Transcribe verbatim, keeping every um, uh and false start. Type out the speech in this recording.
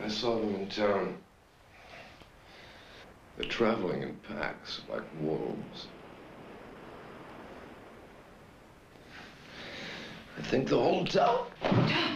I saw them in town. They're traveling in packs like wolves. I think the whole town